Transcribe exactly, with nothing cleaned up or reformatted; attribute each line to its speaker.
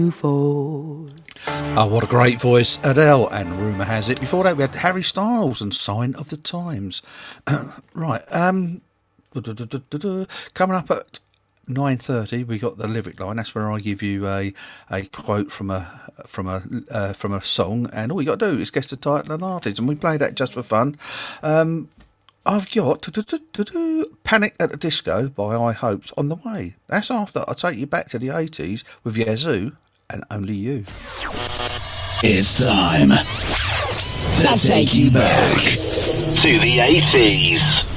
Speaker 1: Oh, what a great voice, Adele, and rumour has it. Before that, we had Harry Styles and Sign of the Times. Right, um, coming up at nine thirty, we got the lyric line. That's where I give you a a quote from a from a uh, from a song, and all you got to do is guess the title and artist, and we play that just for fun. Um, I've got Panic at the Disco by I Hopes on the way. That's after I take you back to the eighties with Yazoo and Only You.
Speaker 2: It's time to take you back to the eighties.